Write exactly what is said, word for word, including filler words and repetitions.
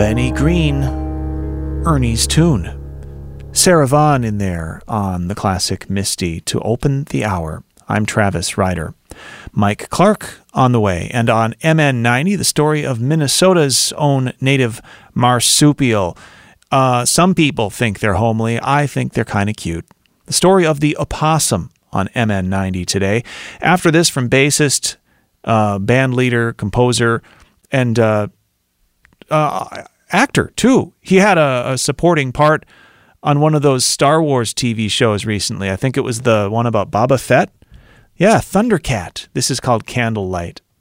Benny Green, Ernie's Tune. Sarah Vaughan in there on the classic Misty to open the hour. I'm Travis Ryder. Mike Clark on the way. And on M N ninety, the story of Minnesota's own native marsupial. Uh, some people think they're homely. I think they're kind of cute. The story of the opossum on M N ninety today. After this, from bassist, uh, band leader, composer, and uh, uh, actor, too. He had a, a supporting part on one of those Star Wars T V shows recently. I think it was the one about Boba Fett. Yeah, Thundercat. This is called Candlelight.